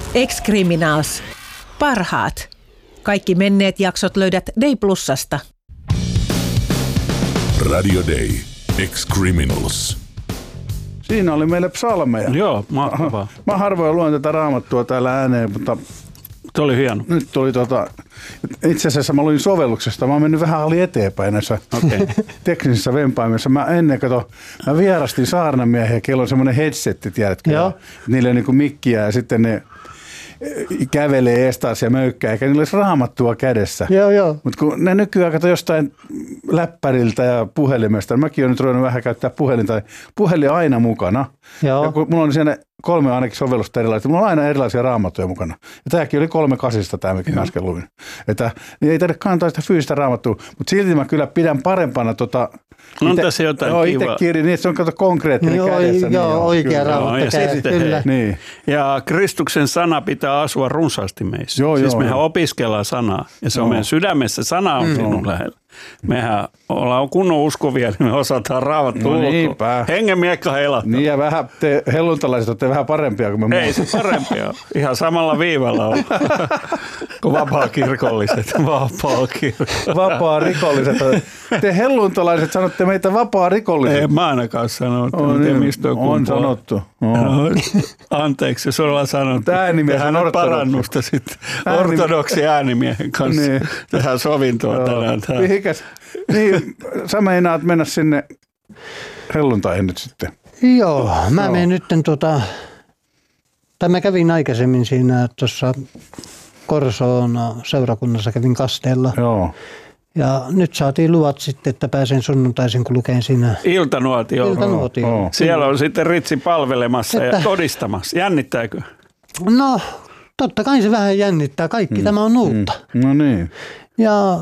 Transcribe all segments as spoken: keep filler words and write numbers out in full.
Ex-Criminals. Parhaat. Kaikki menneet jaksot löydät Day Plusasta. Radio Day. Ex-Criminals. Siinä oli meille psalmeja. Joo, mahtavaa. Mä harvoin luen tätä raamattua täällä ääneen, mutta Tuo oli hieno. nyt tuli tota, itse asiassa mä luin sovelluksesta, mä oon mennyt vähän ali eteenpäin näissä Okay. teknisissä vempaimissa. Mä ennen kato, mä vierastin saarnamiehiä, kello on semmoinen headsetti, tiedätkö? Joo. Niillä on niinku mikkiä ja sitten ne kävelee estaas ja möykkää, eikä niillä olisi raamattua kädessä. Joo, joo. Mutta kun ne nykyään kato jostain läppäriltä ja puhelimesta, niin mäkin olen nyt ruvennut vähän käyttää puhelinta, tai puhelin aina mukana. Joo. Ja kun mulla on siinä kolme ainakin sovellusta erilaisia, mulla on aina erilaisia raamattuja mukana. Ja tämäkin oli kolme kasista tämä, mikä mä äsken luin. Että niin ei tarvitse kantaa sitä fyysistä raamattua, mutta silti mä kyllä pidän parempana tota... No, ite, tässä jotain joo, kivaa. Itse kirja, niin että se on kato konkreettinen Joo, kädessä. joo, niin, oikea kyllä. raamattu ja kädessä, sitten- kyllä. Niin. Ja Kristuksen sana pitää asua runsaasti meissä. Joo, siis joo, mehän joo. opiskellaan sanaa ja se on Joo. meidän sydämessä. Sana on sinun lähellä. Mehän ollaan kunnon uskovia, niin me osataan raavattua No ulkoa. niinpä. Hengen miekka heilahtaa. Niin ja vähän te helluntalaiset olette vähän parempia kuin me Ei muut. se parempi ole. Ihan samalla viivalla on kuin vapaa-kirkolliset. Vapaa-kirkolliset. Vapaa rikolliset. Te helluntalaiset sanotte meitä vapaa rikolliset. Ei mä ainakaan sanonut. On, Miten niin, mistä on on kumpaa. sanottu. On. No, anteeksi, jos ollaan sanottu. Äänimies Tehdään on nyt ortodoksi. parannusta sitten Ääni- ortodoksi äänimiehen kanssa. Niin. Tehdään sovintoa tänään. Tää. Mihikäs? Niin, sä meinaat mennä sinne helluntaihin nyt sitten. Joo, mä menen nyt tuota, tai mä kävin aikaisemmin siinä tuossa Korsoon seurakunnassa, kävin kasteella. Joo. Ja nyt saatiin luvat sitten, että pääsen sunnuntaisin, kun lukeen siinä Iltanuotio. iltanuotio. joo. Siellä on sitten Ritsi palvelemassa ja Että- todistamassa. Jännittääkö? No, totta kai se vähän jännittää. Kaikki mm. tämä on uutta. Mm. No niin. Ja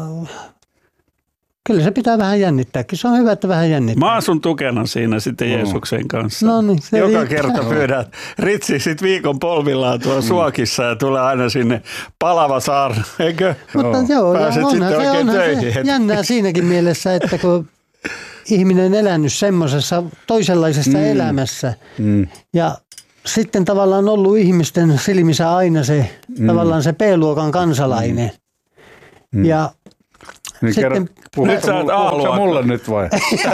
kyllä se pitää vähän jännittääkin. Se on hyvä, että vähän jännittää. Mä asun tukena siinä sitten Jeesuksen kanssa. No niin, se Joka riittää. kerta pyydän. Ritsi sitten viikon polvillaan tuolla suokissa ja tulee aina sinne palava saarna, eikö? Mutta joo, ja Pääset onhan, sitten se, oikein onhan töihin se heti. jännää siinäkin mielessä, että kun ihminen on elänyt semmoisessa toisenlaisessa mm. elämässä Mm. ja sitten tavallaan ollut ihmisten silmissä aina se mm. tavallaan se B-luokan kansalainen. Mm. Ja Niin sitten- kerro, puhutko Nyt sä oot mulle, puhutko A-luokka. mulle nyt vai?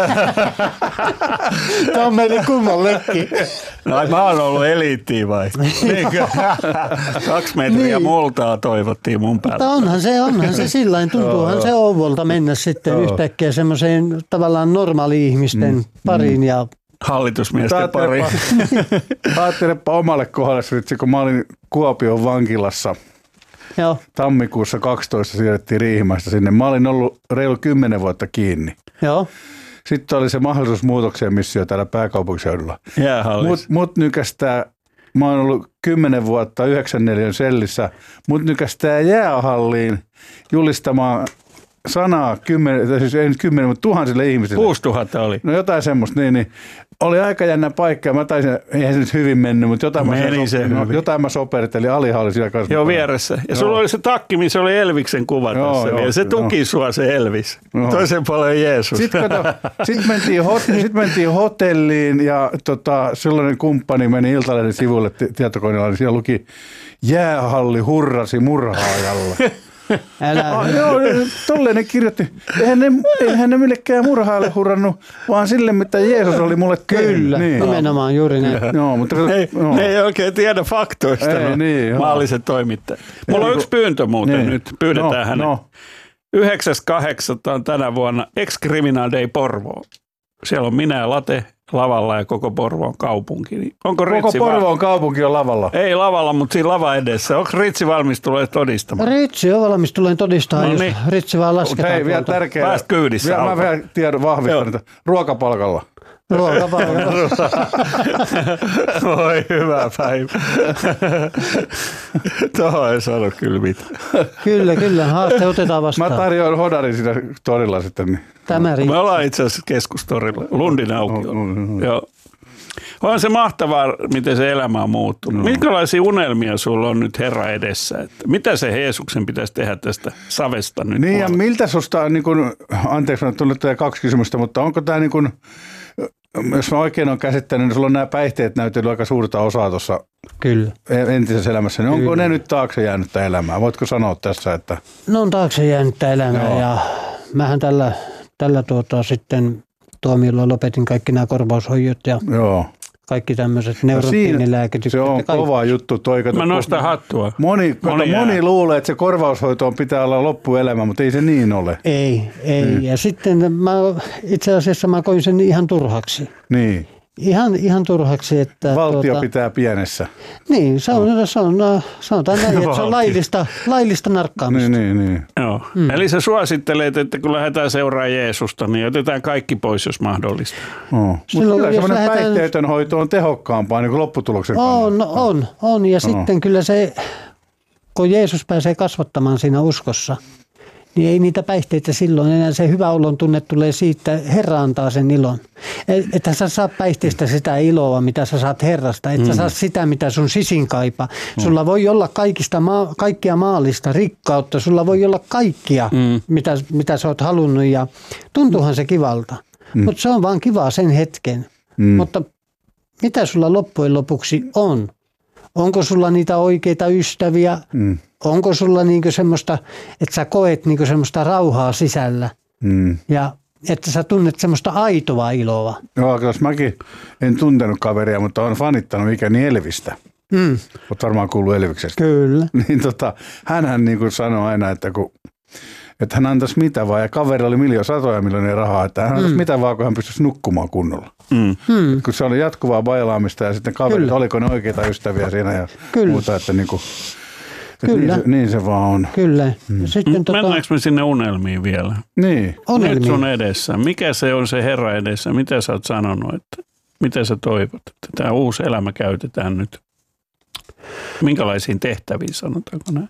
tämä on meille kummallekin. No ai, mä oon ollut eliittiä vai? Niinkö? Kaksi metriä Niin. multaa toivottiin mun Mutta päälle. onhan se, onhan se sillain, tuntuuhan se ouvolta mennä sitten yhtäkkiä semmoiseen tavallaan normaali-ihmisten mm. pariin ja Hallitusmiesten pari. Ajattelepa, ajattelepa omalle kohdalle, vitsi, kun mä olin Kuopion vankilassa joo, tammikuussa kaksitoista siirrettiin Riihimäestä sinne. Mä olin ollut reilu kymmenen vuotta kiinni. joo, Sitten oli se mahdollisuus muutokseen missio täällä pääkaupunkiseudulla. Jäähallis. Mut, mut nykästää, mä oon ollut kymmenen vuotta yhdeksän neliön sellissä, mut nykästää jäähalliin julistamaan sanaa, kymmenen, siis ei nyt kymmenen, mutta tuhansille ihmisille. kuusituhatta oli. No jotain semmoista, niin, niin. Oli aika jännä paikka ja mä taisin, eihän se nyt hyvin mennyt, mutta jotain, Meni mä, se no, hyvin. jotain mä soperittelin, Alihan oli siellä kanssa. Joo, mukana. vieressä. Ja Joo. sulla oli se takki, missä oli Elviksen kuva Joo, tässä joo, vielä. Se joo. tuki sua se Elvis. Joo. Toisen puolen Jeesus. Sitten kato, sit mentiin, hot- sit mentiin hotelliin ja tota, sellainen kumppani meni Iltalehden sivulle ti- tietokoneella, niin siellä luki jäähalli hurrasi murhaajalla. älä. Ah, joo, tolleen ne kirjoitti. Eihän ne, eihän ne millekään murhaajalle hurrannut, vaan sille, mitä Jeesus oli mulle tehnyt. Kyllä, Niin. nimenomaan juuri näin. Joo, mutta Ei, joo. ne ei oikein tiedä faktoista, Ei, no, niin, joo. maalliset toimittajat. Mulla on Ei, yksi pyyntö muuten niin. nyt, pyydetään No, hänet. no. yhdeksäs kahdeksatta on tänä vuonna Ex-Criminal Day Porvoo. Siellä on minä ja Late lavalla ja koko Porvoon kaupunki. Niin onko Koko Ritsi va- Porvoon kaupunki on lavalla. Ei lavalla, mutta siinä lava edessä. Onko Ritsi valmis tulee todistamaan? Ritsi on valmis, tulen todistaa, No jos niin. Ritsi vaan Mutta lasketaan hei, vielä tuolta tärkeää. Pääst kyydissä Vielä, mä autoon. vielä tiedon vahvistan, Joo. että ruokapalkalla. ruokapalvelua. Voi hyvä päivä. Tuohon ei sano kyllä mitään. Kyllä, kyllä, haaste otetaan Mä vastaan. tarjoan hodarin siinä torilla sitten. Niin. Tämä Me riittää. ollaan itse asiassa keskustorilla, Lundin aukiolla. No, no, no. Joo. On se mahtavaa, miten se elämä on muuttunut. No. Minkälaisia unelmia sulla on nyt Herra edessä? Että mitä se Jeesuksen pitäisi tehdä tästä savesta nyt? Niin ja puolella? miltä susta, niin kun, anteeksi, on tullut tämä kaksi kysymystä, mutta onko tämä niin kun, jos mä oikein olen käsittänyt, niin sulla on nämä päihteet näytellyt aika suurta osaa tuossa Kyllä. entisessä elämässä. Niin onko Kyllä. ne nyt taakse jäänyttä elämää? Voitko sanoa tässä, että... Ne on taakse jäänyttä elämää Joo. ja mähän tällä, tällä tuota, sitten tuomiolla lopetin kaikki nämä korvaushoidot ja Joo. kaikki tämmöiset No siinä neurotiinilääkitykset. se on ja kaikki. kova juttu. Toi, kato, Mä nostan hattua. Moni, kato, Moni moni, jää. luulee, että se korvaushoito pitää olla loppuelämä, mutta ei se niin ole. Ei, ei. Mm. Ja sitten mä, itse asiassa mä koin sen ihan turhaksi. Niin. Ihan, ihan turhaksi, että... Valtio tuota, pitää pienessä. Niin, se on, se on, no, sanotaan näin, että se Valtio. on laillista, laillista narkkaamista. Niin, niin, niin. Joo. Mm. Eli sä suosittelet, että kun lähdetään seuraamaan Jeesusta, niin otetaan kaikki pois, jos mahdollista. Oh. Mutta Silloin, kyllä jos semmoinen lähdetään- päihteetön hoito on tehokkaampaa niin kuin lopputuloksen On, kannalta. on, on. Ja sitten kyllä se, kun Jeesus pääsee kasvattamaan siinä uskossa, niin ei niitä päihteitä silloin enää. Se hyvä olon tunne tulee siitä, että Herra antaa sen ilon. Että sä saat päihteistä sitä iloa, mitä sä saat Herrasta. Että sä saat sitä, mitä sun sisin kaipaa. Sulla voi olla kaikista maa, kaikkia maallista rikkautta. Sulla voi olla kaikkia, Mm. mitä, mitä sä oot halunnut. Ja tuntuuhan se kivalta. Mm. Mutta se on vaan kivaa sen hetken. Mm. Mutta mitä sulla loppujen lopuksi on? Onko sulla niitä oikeita ystäviä? Mm. Onko sulla niinku semmoista, että sä koet niinku semmoista rauhaa sisällä Mm. ja että sä tunnet semmoista aitoa iloa? Joo, jos mäkin en tuntenut kaveria, mutta olen fanittanut ikäni Elvistä. Mm. Olet varmaan kuullut Elviksestä. Kyllä. Niin tota, hänhän niin kuin sanoi aina, että, kun, että hän antaisi mitä vaan, ja kaveri oli miljoona, satoja miljoonia rahaa, että hän antaisi mm. mitä vaan, kun hän pystyisi nukkumaan kunnolla. Mm. Hmm. Kun se oli jatkuvaa bailaamista ja sitten kaverit, Kyllä. oliko ne oikeita ystäviä siinä ja Kyllä. muuta, että, niin kuin, että Kyllä. niin, se, niin se vaan on. Kyllä. Mm. Sitten tota, Mennäänkö me sinne unelmiin vielä? Niin. Nyt ongelmia. sun edessä. Mikä se on se Herra edessä? Mitä sä oot sanonut? Että, mitä sä toivot? Että tämä uusi elämä käytetään nyt. Minkälaisiin tehtäviin sanotaanko näin?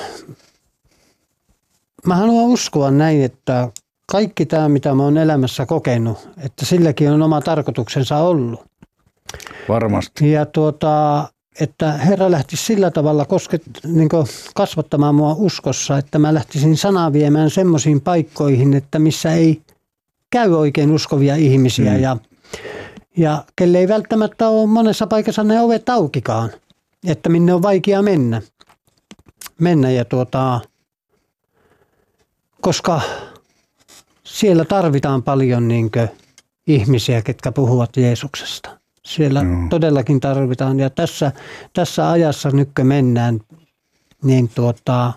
Mä haluan uskoa näin, että kaikki tämä, mitä mä oon elämässä kokenut, että silläkin on oma tarkoituksensa ollut. Varmasti. Ja tuota, että Herra lähti sillä tavalla kosket, niin kuin kasvattamaan mua uskossa, että mä lähtisin sanaa viemään semmoisiin paikkoihin, että missä ei käy oikein uskovia ihmisiä. Mm. Ja, ja kelle ei välttämättä ole monessa paikassa ne ovet aukikaan, että minne on vaikea mennä. mennä ja tuota, koska siellä tarvitaan paljon niin kuin ihmisiä, ketkä puhuvat Jeesuksesta. Siellä Joo. todellakin tarvitaan. Ja tässä, tässä ajassa nyt kun mennään, niin tuota,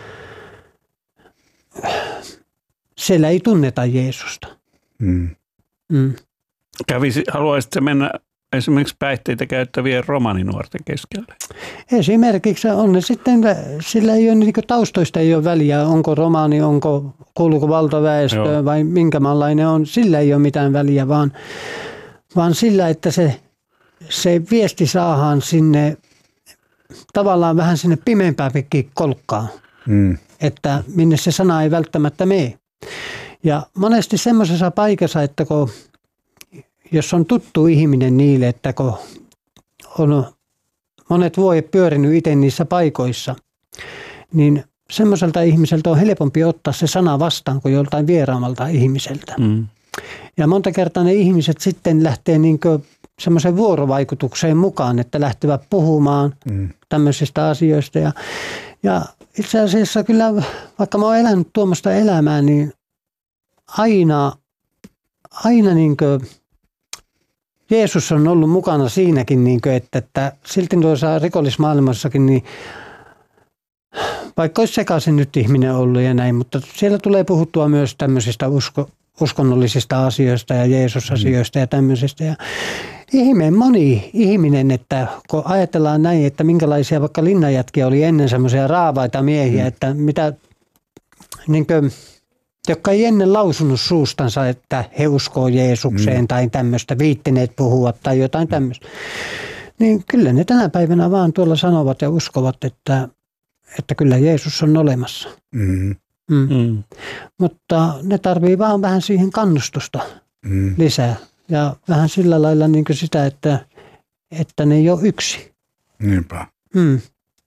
siellä ei tunneta Jeesusta. Mm. Mm. Kävisi, haluaisitko mennä esimerkiksi päihteitä käyttävien romaninuorten keskelle? Esimerkiksi on ne sitten, sillä ei ole niin kuin taustoista ei ole väliä, onko romaani, onko kuuluuko valtaväestöön Joo. vai minkä maanlainen on, sillä ei ole mitään väliä, vaan, vaan sillä, että se, se viesti saadaan sinne tavallaan vähän sinne pimeämpään pikkiin kolkkaan, Mm. että minne se sana ei välttämättä mene. Ja monesti semmoisessa paikassa, että kun, jos on tuttu ihminen niille, että kun on monet vuodet pyörinyt itse niissä paikoissa, niin semmoiselta ihmiseltä on helpompi ottaa se sana vastaan kuin joltain vieraammalta ihmiseltä. Mm. Ja monta kertaa ne ihmiset sitten lähtee niin semmoiseen vuorovaikutukseen mukaan, että lähtevät puhumaan Mm. tämmöisistä asioista. Ja, ja itse asiassa kyllä, vaikka mä oon elänyt tuommoista elämää, niin aina, aina niin kuin Jeesus on ollut mukana siinäkin, niin kuin, että, että silti tuossa rikollismaailmassakin, niin vaikka olisi sekaisin nyt ihminen ollut ja näin, mutta siellä tulee puhuttua myös tämmöisistä usko, uskonnollisista asioista ja Jeesus-asioista ja tämmöisistä. Ja ihmeen moni ihminen, että kun ajatellaan näin, että minkälaisia vaikka linnanjätkiä oli ennen semmoisia raavaita miehiä, mm. että mitä, niin kuin, jotka ei ennen lausunut suustansa, että he uskoo Jeesukseen mm. tai tämmöistä, viittineet puhua tai jotain tämmöistä. Niin kyllä ne tänä päivänä vaan tuolla sanovat ja uskovat, että, että kyllä Jeesus on olemassa. Mm. Mm. Mm. Mutta ne tarvii vaan vähän siihen kannustusta Mm. lisää. Ja vähän sillä lailla niin kuin sitä, että, että ne ei ole yksi. Niinpä. Mm.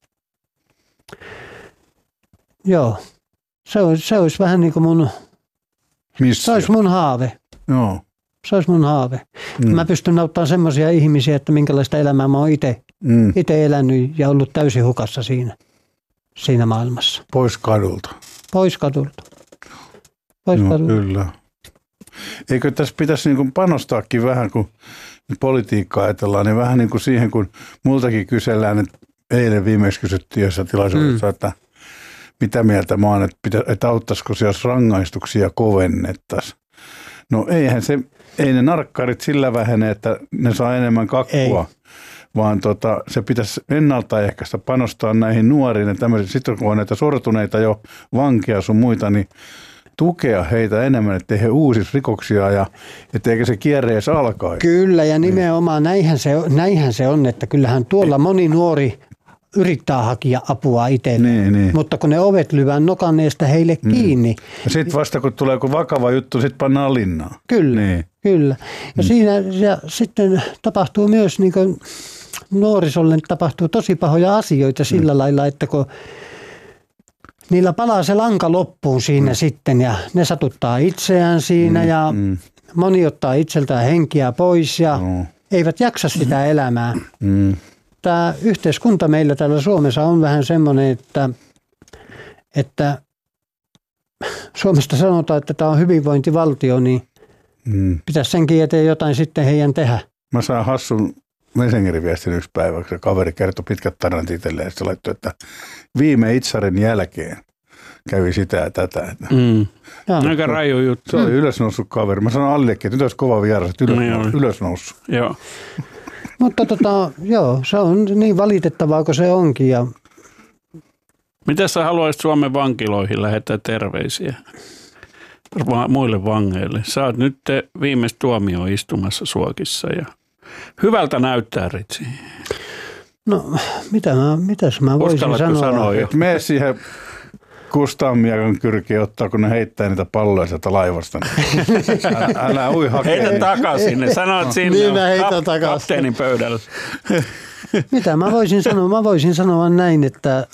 Joo. Se olisi, se olisi vähän niin kuin mun, Missä? se olisi mun haave. Joo. Se olisi mun haave. Mm. Mä pystyn auttamaan semmoisia ihmisiä, että minkälaista elämää mä oon itse mm. elänyt ja ollut täysin hukassa siinä, siinä maailmassa. Pois kadulta. Pois kadulta. Pois no, kadulta. Kyllä. Eikö tässä pitäisi niin kuin panostaakin vähän, kun politiikkaa ajatellaan, niin vähän niin kuin siihen, kun multakin kysellään, että eilen viimeksi kysyttiin jossain tilaisuudessa, mm. että mitä mieltä mä oon, että, pitä, että auttaisiko se, jos rangaistuksia kovennettaisiin. No eihän se, ei ne narkkarit sillä vähene, että ne saa enemmän kakkua, ei. vaan tota, se pitäisi ennaltaehkäistä panostaa näihin nuoriin ja tämmöisiin. Sitten kun on näitä sortuneita jo vankia sun muita, niin tukea heitä enemmän, ettei he uusisi rikoksia ja etteikö se kierre edes alkaisi. Kyllä ja nimenomaan näinhän se, näinhän se on, että kyllähän tuolla moni nuori yrittää hakea apua itselleen, niin, niin. mutta kun ne ovet lyvään nokanneesta heille mm. kiinni. Ja sitten vasta kun tulee joku vakava juttu, sitten pannaan linnaan. Kyllä, niin. kyllä. Ja mm. siinä ja sitten tapahtuu myös, niin kuin nuorisolle tapahtuu tosi pahoja asioita sillä mm. lailla, että kun niillä palaa se lanka loppuun siinä mm. sitten ja ne satuttaa itseään siinä mm. ja mm. moni ottaa itseltään henkiä pois ja mm. eivät jaksa sitä elämää. Mm. Tämä yhteiskunta meillä täällä Suomessa on vähän semmoinen, että, että Suomesta sanotaan, että tämä on hyvinvointivaltio, niin mm. pitäisi senkin eteen jotain sitten heidän tehdä. Mä saan hassun Messengerin viestin yksi päivä, kun se kaveri kertoi pitkät tarinat itselleen ja se laittoi, että viime itsarin jälkeen kävi sitä ja tätä. Mm. Aika raju juttu. Se oli ylösnoussut kaveri. Mä sanoin Allillekin, että nyt olisi kova vieras, että ylös, ylösnoussut. Joo. Mutta tota, joo, se on niin valitettavaa kuin se onkin. Ja mitä sä haluaisit Suomen vankiloihin lähettää terveisiä muille vangeille? Sä oot nyt viimeistä tuomio istumassa Suokissa ja hyvältä näyttää, Ritsi. No, mitä mä, mitäs mä voisin Uskallatko sanoa? sanoa jo? Mene siihen Kustaamiakan kyrkiin ottaa, kun ne heittää niitä palloja sieltä laivasta. Älä, älä ui hakee. Heitä takaisin ne. Sanoit sinne niin kap, kapteenin pöydällä. Mitä mä voisin sanoa? Mä voisin sanoa näin, että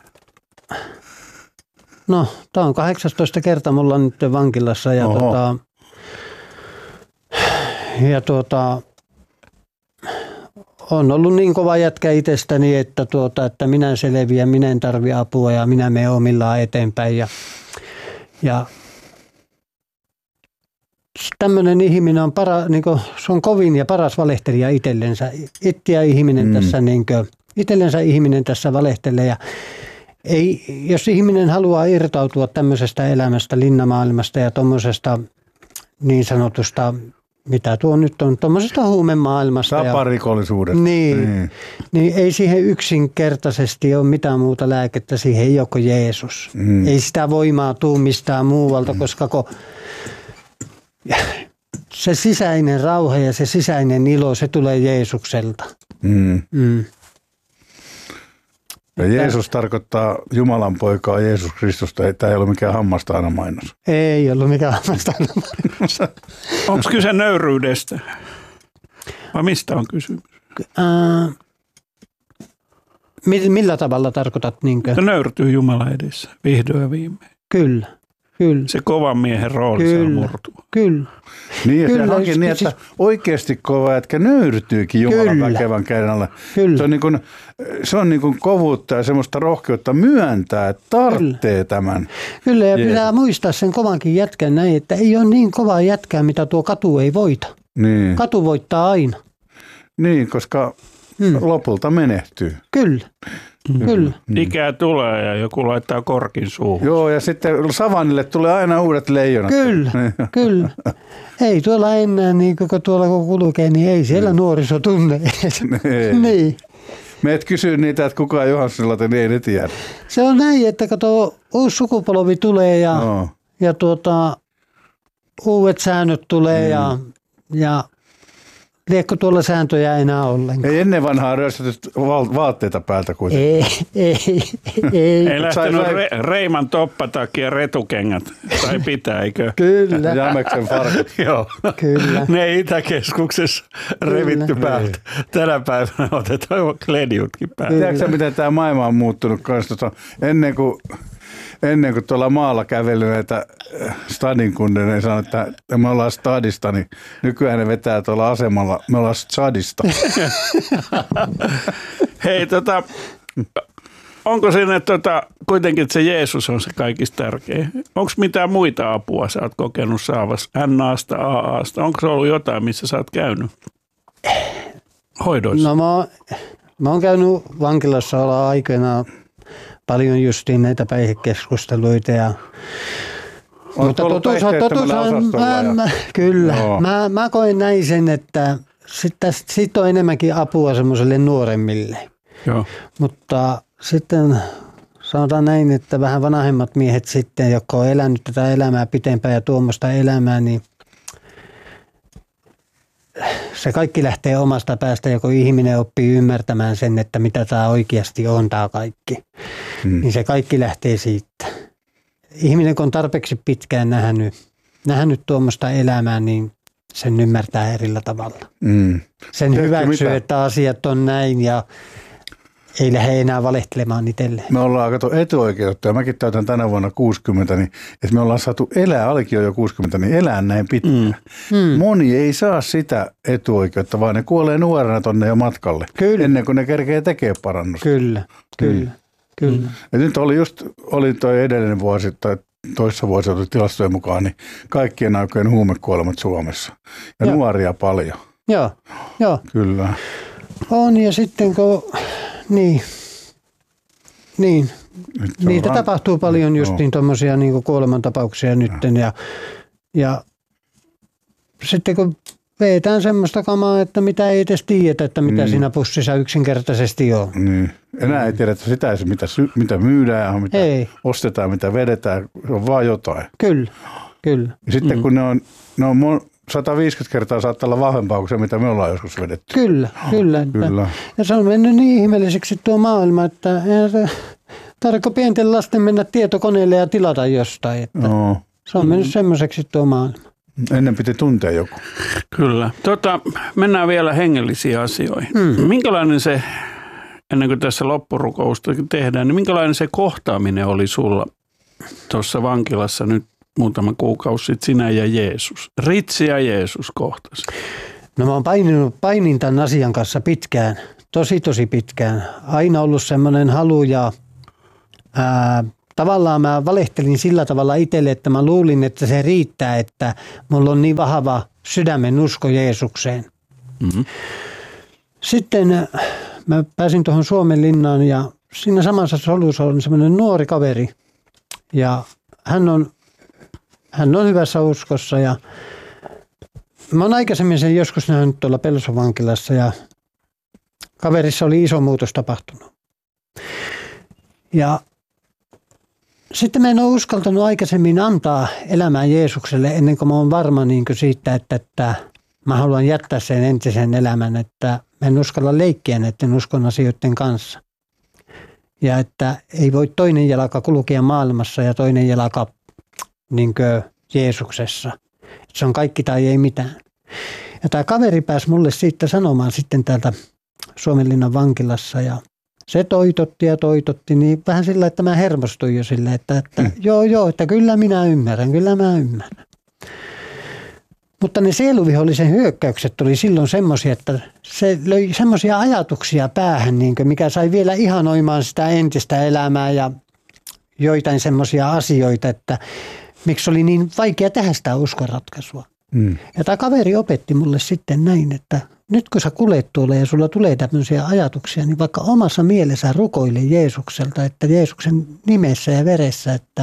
no, tää on kahdeksastoista kerta mulla nyt vankilassa ja Oho. tota, ja tuota, on ollut niin kova jätkä itsestäni, että, tuota, että minä selviän, minä en tarvi apua ja minä menen omillaan eteenpäin. Ja, ja tämmöinen ihminen on, para, niin kuin, se on kovin ja paras valehtelija itsellensä. Itseä ihminen mm. tässä, niin kuin, itsellensä ihminen tässä valehtelee. Ja ei, jos ihminen haluaa irtautua tämmöisestä elämästä, linnamaailmasta ja tuommoisesta niin sanotusta, mitä tuo nyt on, tuommoisesta huumemaailmasta. Taparikollisuudesta. Niin, niin. niin ei siihen yksinkertaisesti ole mitään muuta lääkettä, siihen ei ole kuin Jeesus. Mm. Ei sitä voimaa tuu mistään muualta, mm. koska kun se sisäinen rauha ja se sisäinen ilo, se tulee Jeesukselta. Mm. Mm. Ja Jeesus tarkoittaa Jumalan poikaa Jeesus Kristusta. Tämä ei ole mikään hammastaana mainos. Ei ollut mikään hammastaana mainos. Onko kyse nöyryydestä? Vai mistä on kysymys? Äh, millä tavalla tarkoitat? Niinkö? Se nöyrtyy Jumala edessä, vihdoin ja viimein. Kyllä. Kyllä. Se kovan miehen rooli kyllä, saa murtua. Kyllä. Niin, ja kyllä, se onkin niin, että siis oikeasti kova jätkä nöyrtyykin Jumalan kyllä, väkevän käden alle. Kyllä. Se on, niin kuin, se on niin kuin kovuutta ja semmoista rohkeutta myöntää, että tarvitsee tämän. Kyllä, ja Jeesus. Pitää muistaa sen kovankin jätkän näin, että ei ole niin kovaa jätkää, mitä tuo katu ei voita. Niin. Katu voittaa aina. Niin, koska mm. lopulta menehtyy. Kyllä. Mm. Kyllä. Ikää tulee ja joku laittaa korkin suuhun. Joo, ja sitten savannille tulee aina uudet leijonat. Kyllä, kyllä. Ei tuolla enää, niin kun tuolla kun kulkee, niin ei siellä nuoriso tunne. Niin. Me et kysy niitä, että kuka on Johanssonilla, niin ei ne tiedä. Se on näin, että kun tuo uusi sukupolvi tulee ja, no. ja tuota, uudet säännöt tulee mm. ja, ja liekko tuolla sääntöjä enää ollenkaan? Ei ennen vanhaa ryöstetty vaatteita päältä kuitenkin. Ei, ei, ei. Ei lähtenyt re- Reiman toppatakia ja retukengät, tai pitää, eikö? Kyllä. Jämeksen farkut. Joo. Kyllä. Ne ei Itäkeskuksessa revitty päältä. Tänä päivänä otetaan kledjutkin päältä. Tiedätkö miten tämä maailma on muuttunut kanssa? Ennen kuin ennen kuin tuolla maalla käveli näitä stadin kundeja, ne sanoi, että me ollaan stadista, niin nykyään ne vetää tuolla asemalla, me ollaan stadista. Hei, tota, onko siinä tota, kuitenkin, että se Jeesus on se kaikista tärkein? Onko mitään muita apua sä oot kokenut saavassa N A:sta, A A:sta? Onko se ollut jotain, missä sä oot käynyt hoidoissa? No mä oon, mä oon käynyt vankilassa olla aikoinaan paljon justiin näitä päihdekeskusteluita ja On mutta totuus on, totuus on mä, mä, kyllä. Mä, mä koen näin sen, että sitten sit on enemmänkin apua semmoiselle nuoremmille. Joo. Mutta sitten sanotaan näin, että vähän vanhemmat miehet sitten, jotka on elänyt tätä elämää pitempään ja tuommoista elämää, niin se kaikki lähtee omasta päästä, joko ihminen oppii ymmärtämään sen, että mitä tämä oikeasti on tämä kaikki. Hmm. Niin se kaikki lähtee siitä. Ihminen, kun on tarpeeksi pitkään nähnyt, nähnyt tuommoista elämää, niin sen ymmärtää erillä tavalla. Hmm. Sen Tehty hyväksyy, mitä? Että asiat on näin ja ei lähde enää valehtelemaan itselleen. Me ollaan kato etuoikeutta ja mäkin täytän tänä vuonna kuusikymmentä, niin että me ollaan saatu elää, Alikin on jo kuusikymmentä, niin elää näin pitkään. Mm. Mm. Moni ei saa sitä etuoikeutta, vaan ne kuolee nuorena tonne jo matkalle. Kyllä. Ennen kuin ne kerkee tekee parannusta. Kyllä, kyllä, mm. kyllä. Ja nyt oli just, oli toi edellinen vuosi tai toissa vuosi oli tilastojen mukaan, niin kaikkien aikojen huumekuolemat Suomessa. Ja Joo. nuoria paljon. Joo, Joo. Kyllä. On ja sitten kun... Niin, niin. niitä ran... tapahtuu paljon just niin tuommoisia niin kuolemantapauksia nytten ja, ja sitten kun vetään semmoista kamaa, että mitä ei edes tiedä, että mitä mm. siinä pussissa yksinkertaisesti on. Niin. Enää ei tiedä, että sitä ei mitä, sy- mitä myydään, mitä ei. ostetaan, mitä vedetään, se on vaan jotain. Kyllä, kyllä. Ja sitten mm. kun ne on, ne on sata viisikymmentä kertaa saattaa olla vahvempaa kuin se, mitä me ollaan joskus vedetty. Kyllä, kyllä. kyllä. Ja se on mennyt niin ihmeelliseksi tuo maailma, että tarvitsetko pienten lasten mennä tietokoneelle ja tilata jostain. Että no. Se on mennyt mm. semmoiseksi tuo maailma. Ennen piti tuntea joku. Kyllä. Tota, mennään vielä hengellisiin asioihin. Mm. Minkälainen se, ennen kuin tässä loppurukousta tehdään, niin minkälainen se kohtaaminen oli sulla tuossa vankilassa nyt? Muutama kuukausi sitten sinä ja Jeesus. Ritsi ja Jeesus kohtasi. No mä oon paininut, painin tämän asian kanssa pitkään, tosi tosi pitkään. Aina ollut semmoinen halu ja ää, tavallaan mä valehtelin sillä tavalla itselle, että mä luulin, että se riittää, että mulla on niin vahva sydämen usko Jeesukseen. Mm-hmm. Sitten mä pääsin tuohon Suomenlinnaan ja siinä samassa solussa on semmoinen nuori kaveri ja hän on Hän on hyvässä uskossa ja mä oon aikaisemmin sen joskus nähnyt tuolla Pelson vankilassa ja kaverissa oli iso muutos tapahtunut. Ja sitten mä en ole uskaltanut aikaisemmin antaa elämää Jeesukselle ennen kuin mä oon varma niin kuin siitä, että, että mä haluan jättää sen entisen elämän, että mä en uskalla leikkiä näiden uskon asioiden kanssa. Ja että ei voi toinen jalka kulkea maailmassa ja toinen jalka niin kuin Jeesuksessa. Se on kaikki tai ei mitään. Ja tämä kaveri pääsi mulle siitä sanomaan sitten täältä Suomenlinnan vankilassa ja se toitotti ja toitotti niin vähän sillä, että mä hermostuin jo sillä, että, että mm. joo joo, että kyllä minä ymmärrän, kyllä mä ymmärrän. Mutta ne sieluvihollisen hyökkäykset oli silloin semmoisia, että se löi semmoisia ajatuksia päähän, niin kuin mikä sai vielä ihanoimaan sitä entistä elämää ja joitain semmoisia asioita, että miksi oli niin vaikea tehdä sitä uskonratkaisua. Mm. Ja tämä kaveri opetti mulle sitten näin, että nyt kun sä kulet tuolla ja sulla tulee tämmöisiä ajatuksia, niin vaikka omassa mielessä rukoile Jeesukselta, että Jeesuksen nimessä ja veressä, että,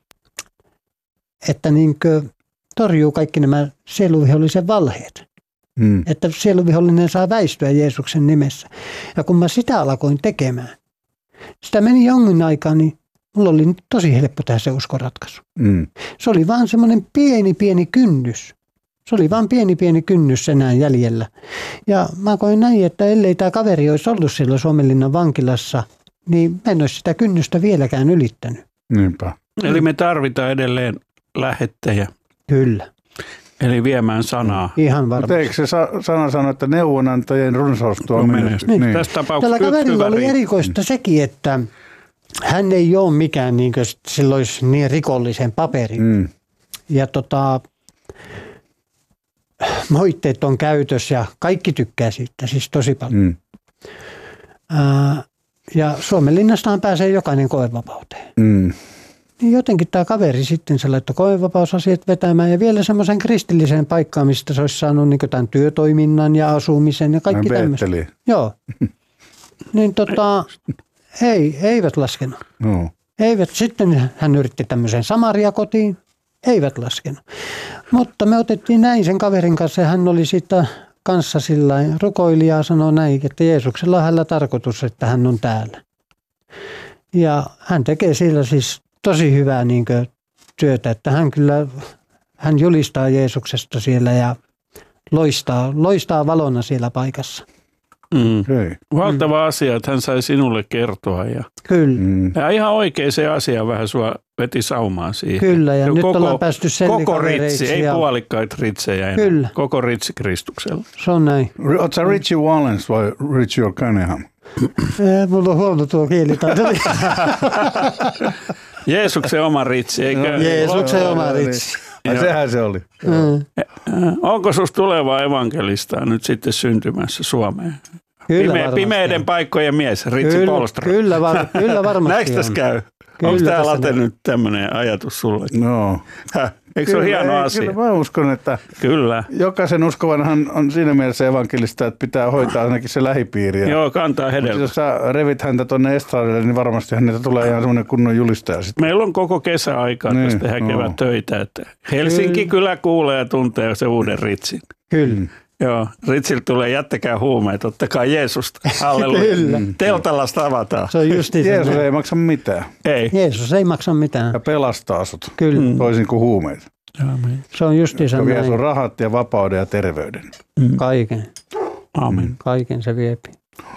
että niin kuin torjuu kaikki nämä sieluvihollisen valheet. Mm. Että sieluvihollinen saa väistyä Jeesuksen nimessä. Ja kun mä sitä alkoin tekemään, sitä meni jonkin aikaa, niin mulla oli tosi helppo tehdä se uskonratkaisu. Mm. Se oli vaan semmoinen pieni pieni kynnys. Se oli vaan pieni pieni kynnys enää jäljellä. Ja mä koin näin, että ellei tämä kaveri olisi ollut siellä Suomenlinnan vankilassa, niin mä en olisi sitä kynnystä vieläkään ylittänyt. Niinpä. Eli me tarvitaan edelleen lähettejä. Kyllä. Eli viemään sanaa. Ihan varmasti. Mutta eikö se sana sano, että neuvonantajien runsaus tuo menestystä? Niin. Niin. Tällä kaverilla oli erikoista sekin, että hän ei ole mikään, niin kuin, sillä olisi niin rikollisen paperin. Mm. Ja tota, moitteet on käytössä ja kaikki tykkää siitä, siis tosi paljon. Mm. Ää, ja Suomenlinnastaan pääsee jokainen koevapauteen. Mm. Niin jotenkin tämä kaveri sitten se laittoi koevapausasiat vetämään ja vielä semmoisen kristilliseen paikkaan, mistä se olisi saanut niin tämän työtoiminnan ja asumisen ja kaikki tämmöistä. Joo. Niin tota, ei, eivät laskenut. No. Eivät. Sitten hän yritti tämmöisen Samaria-kotiin. Eivät laskenut. Mutta me otettiin näin sen kaverin kanssa ja hän oli siitä kanssa sillä rukoilija sanoi näin, että Jeesuksella on hänellä tarkoitus, että hän on täällä. Ja hän tekee sillä siis tosi hyvää niin kuin, työtä, että hän kyllä, hän julistaa Jeesuksesta siellä ja loistaa, loistaa valona siellä paikassa. Mm. Okay. Valtava mm. asia, että hän sai sinulle kertoa. Ja, Kyllä. Mm. ja ihan oikein se asia vähän sua veti saumaan siihen. Kyllä, ja, ja nyt koko, ollaan päästy koko ritsi, ei ja... puolikkaita ritsejä enää. Kyllä. Koko ritsi Kristuksella. Se on näin. Oletko sä Richie Wallens vai Richie Cunningham? Mulla on huono tuo kielitaito. Jeesuksen oma ritsi, eikö? No, Jeesuksen oma ritsi. Ja sehän se oli. Mm. Onko sinusta tulevaa evankelistaa nyt sitten syntymässä Suomeen? Kyllä Pime- pimeiden paikkojen mies, Ritsi kyllä, Polstra. Kyllä, var, kyllä varmasti. Näinkö tässä käy? Kyllä. Onko tämä late nyt tämmöinen ajatus sulle? No. Häh? Eikö kyllä, se ole hieno ei, asia? Kyllä mä uskon, että kyllä. Jokaisen uskovanhan on siinä mielessä evankelista, että pitää hoitaa ainakin se lähipiiri. Joo, kantaa hedelmä. Jos sä revit häntä tuonne estradille, niin varmasti häneltä tulee ihan semmoinen kunnon julistaja sitten. Meillä on koko kesä aikaa niin, tästä tehdä no. kevät töitä. Että Helsinki kyllä. kyllä kuulee ja tuntee se uuden Ritsin. Kyllä. Joo, Ritsiltä tulee jättäkää huumeet, ottakaa Jeesusta. Halleluja. Teltalasta avataan. Se on justi Jeesus ei maksa mitään. Ei. Jeesus ei maksa mitään. Ja pelastaa sut. Kyllä. Toisin kuin huumeet. Amen. Se on justi se vie sun rahat ja vapauden ja terveyden. Mm. Kaiken. Amen. Kaiken se viepi.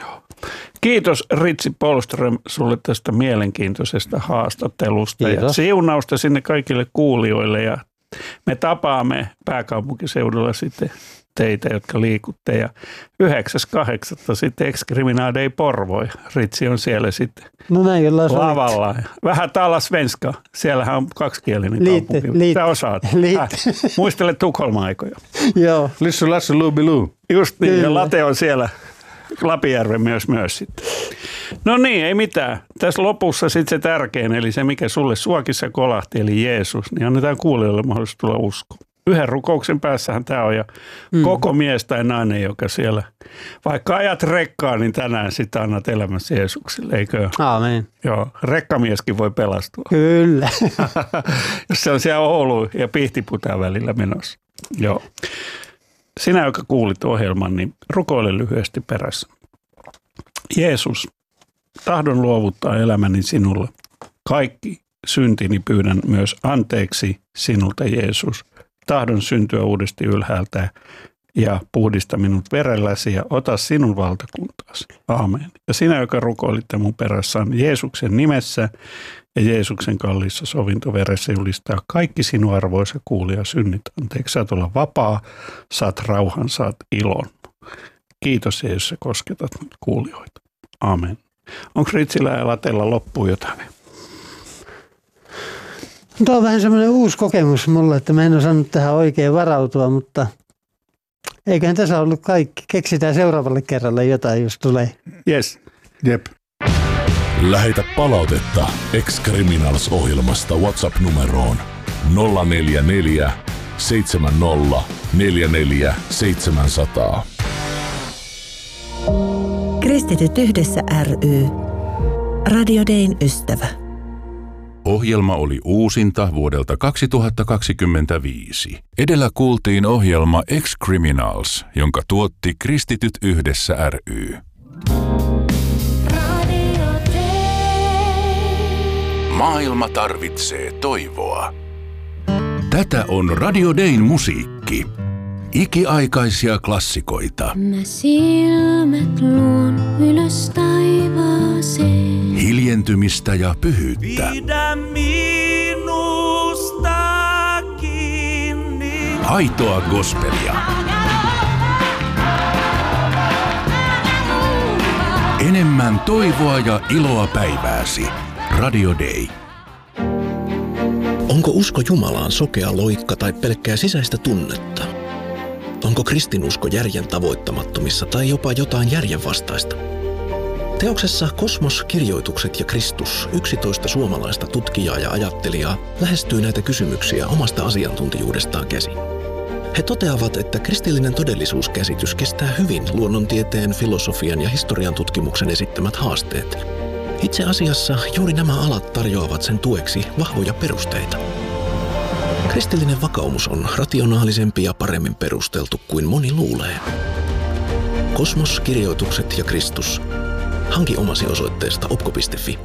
Kiitos Ritsi Polström sulle tästä mielenkiintoisesta haastattelusta. Kiitos. Ja siunausta sinne kaikille kuulijoille ja me tapaamme pääkaupunkiseudulla sitten teitä, jotka liikutte. Ja yhdeksäs kahdeksatta sitten Ex-Criminal Day Porvoi. Ritsi on siellä sitten no näin, lavalla. Vähän tala svenska. Siellähän on kaksikielinen liitte, kaupunki. Liitte, Sä osaat. Äh, muistele Tukholman aikoja. Joo. Lissu, lassu, luubilu. Just niin. Kyllä. Ja late on siellä. Lapijärven myös myös sitten. No niin, ei mitään. Tässä lopussa sitten se tärkein, eli se mikä sulle suokissa kolahti, eli Jeesus, niin annetaan kuulijoille mahdollisuus tulla uskoon. Yhden rukouksen päässähän tämä on ja mm. koko mies tai nainen, joka siellä, vaikka ajat rekkaa, niin tänään sitä annat elämässä Jeesukselle, eikö? Aamen. Joo, rekkamieskin voi pelastua. Kyllä. Jos se on siellä Oulu ja Pihtiputaan välillä menossa. Joo. Sinä, joka kuulit ohjelman, niin rukoile lyhyesti perässä. Jeesus, tahdon luovuttaa elämäni sinulle. Kaikki syntini pyydän myös anteeksi sinulta, Jeesus. Tahdon syntyä uudesti ylhäältä ja puhdista minut verelläsi ja ota sinun valtakuntaasi. Aamen. Ja sinä, joka rukoilitte mun perässä, Jeesuksen nimessä ja Jeesuksen kalliissa sovintoveressä julistaa kaikki sinun arvoisa kuulija synnit anteeksi. Saat olla vapaa, saat rauhan, saat ilon. Kiitos Jeesus, sä kosketat kuulijoita. Aamen. Onko Ritsillä ja Latella loppuun jotain? Tuo on vähän semmoinen uusi kokemus mulle, että mä en osannut tähän oikein varautua, mutta eiköhän tässä ollut kaikki. Keksitään seuraavalle kerralle jotain, jos tulee. Yes. Jep. Lähetä palautetta Ex-Criminals-ohjelmasta WhatsApp-numeroon nolla neljä neljä seitsemän nolla neljä neljä seitsemän nolla nolla. Kristityt yhdessä ry. Radio Dayn ystävä. Ohjelma oli uusinta vuodelta kaksituhattakaksikymmentäviisi. Edellä kuultiin ohjelma Ex-Criminals, jonka tuotti Kristityt yhdessä ry. Maailma tarvitsee toivoa. Tätä on Radio Dayn musiikki. Ikiaikaisia klassikoita. Mä silmät luon ylös taivaaseen. Hiljentymistä ja pyhyyttä. Pidä minusta kiinni. Aitoa gospelia. Enemmän toivoa ja iloa päivääsi. Radio Day. Onko usko Jumalaan sokea loikka tai pelkkää sisäistä tunnetta? Onko kristinusko järjen tavoittamattomissa tai jopa jotain järjenvastaista? Teoksessa Kosmos, kirjoitukset ja Kristus yksitoista suomalaista tutkijaa ja ajattelijaa lähestyy näitä kysymyksiä omasta asiantuntijuudestaan käsin. He toteavat, että kristillinen todellisuuskäsitys kestää hyvin luonnontieteen, filosofian ja historian tutkimuksen esittämät haasteet. Itse asiassa juuri nämä alat tarjoavat sen tueksi vahvoja perusteita. Kristillinen vakaumus on rationaalisempi ja paremmin perusteltu kuin moni luulee. Kosmos, kirjoitukset ja Kristus. Hanki omasi osoitteesta opko piste fi.